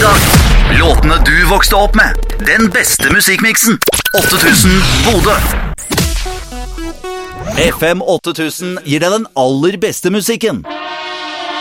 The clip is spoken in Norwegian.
dag. Låtene du vokste opp med. Den beste musikkmiksen. 8000 Bodø. FM 8000 gir deg den aller beste musikken.